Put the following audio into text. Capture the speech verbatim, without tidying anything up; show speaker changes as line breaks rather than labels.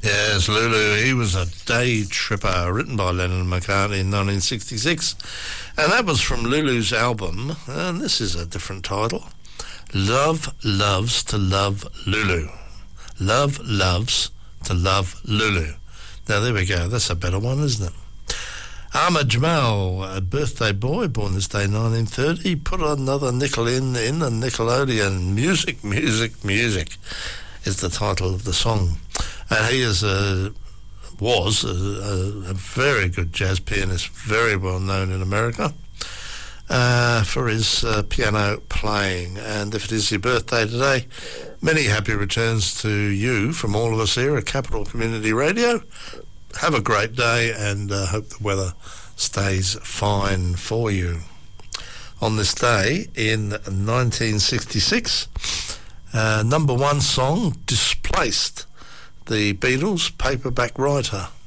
Yes, Lulu, he was a day tripper, written by Lennon and McCartney in nineteen sixty-six. And that was from Lulu's album, and this is a different title. Love Loves to Love Lulu. Love Loves to Love Lulu. Now, there we go. That's a better one, isn't it? Ahmad Jamal, a birthday boy, born this day nineteen thirty, put another nickel in, in the Nickelodeon. Music, music, music is the title of the song. And he is a, was a, a, a very good jazz pianist, very well known in America uh, for his uh, piano playing. And if it is your birthday today, many happy returns to you from all of us here at Capital Community Radio. Have a great day, and uh, hope the weather stays fine for you. On this day in nineteen sixty-six, uh, number one song, Displaced, the Beatles' Paperback Writer.